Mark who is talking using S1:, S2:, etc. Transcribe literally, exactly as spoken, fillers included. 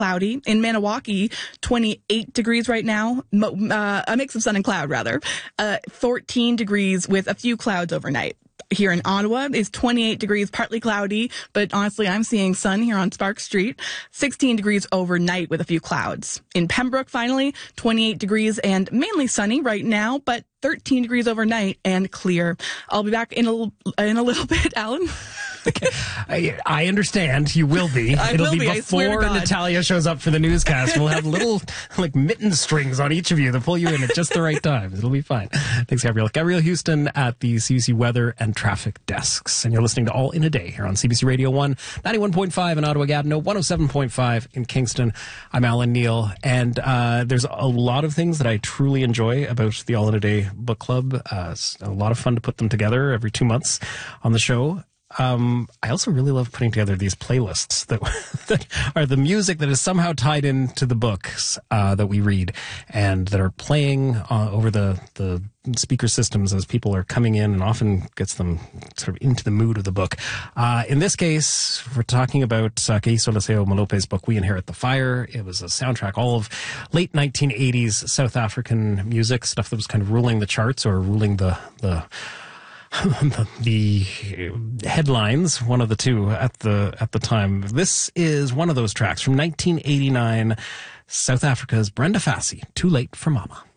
S1: cloudy. In Maniwaki, twenty-eight degrees right now. Mo- uh, a mix of sun and cloud, rather. Uh, fourteen degrees with a few clouds overnight. Here in Ottawa is twenty-eight degrees, partly cloudy, but honestly, I'm seeing sun here on Spark Street. sixteen degrees overnight with a few clouds. In Pembroke, finally, twenty-eight degrees and mainly sunny right now, but thirteen degrees overnight and clear. I'll be back in a, in a little bit, Alan.
S2: Okay. I, I understand. You will be.
S1: I
S2: It'll
S1: will
S2: be,
S1: be,
S2: before Natalia shows up for the newscast. We'll have little like mitten strings on each of you to pull you in at just the right time. It'll be fine. Thanks, Gabrielle. Gabrielle Houston at the C B C Weather and Traffic Desks. And you're listening to All in a Day here on C B C Radio one, ninety-one point five in Ottawa-Gatineau, one oh seven point five in Kingston. I'm Alan Neal. And uh, there's a lot of things that I truly enjoy about the All in a Day book club. Uh, it's a lot of fun to put them together every two months on the show. Um, I also really love putting together these playlists that, that are the music that is somehow tied into the books uh, that we read and that are playing uh, over the, the speaker systems as people are coming in, and often gets them sort of into the mood of the book. Uh, in this case, we're talking about uh, Keiso Laseo Malope's book, We Inherit the Fire. It was a soundtrack, all of late nineteen eighties South African music, stuff that was kind of ruling the charts or ruling the... the the headlines, one of the two at the at the time. This is one of those tracks from nineteen eighty-nine, South Africa's Brenda Fassie, Too Late for Mama.